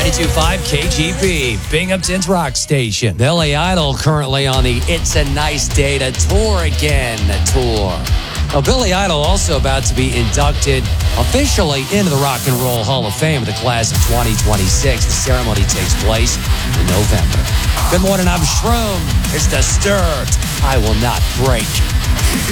92.5 KGP, Binghamton's rock station. Billy Idol currently on the It's a Nice Day to Tour Again tour. Now, Billy Idol also about to be inducted officially into the Rock and Roll Hall of Fame with the class of 2026. The ceremony takes place in November. Good morning, I'm Shroom. It's Disturbed. I Will Not Break.